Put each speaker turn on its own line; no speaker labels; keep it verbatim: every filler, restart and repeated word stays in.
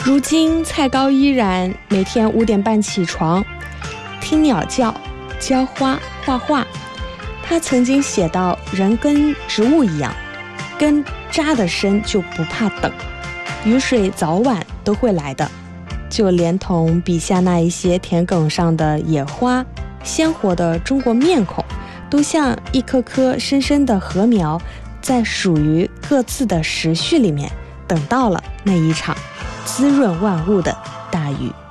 如今蔡高依然每天五点半起床，听鸟叫，浇花，画画。他曾经写到，人跟植物一样，根扎得深就不怕等，雨水早晚都会来的。就连同笔下那一些田埂上的野花，鲜活的中国面孔，都像一颗颗深深的禾苗，在属于各自的时序里面，等到了那一场滋润万物的大雨。